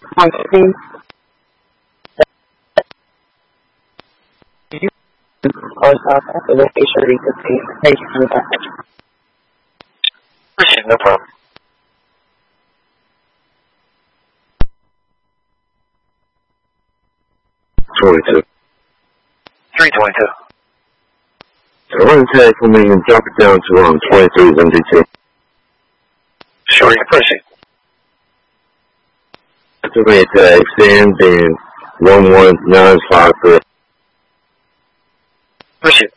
Please. Or South Africa, sure you can see. Thank you for the message. Appreciate it, no problem. $22. 322. Run tag for me and drop it down to 23 MDT. Sure, you appreciate it. That's a red tag, stand, then 11953. Appreciate it.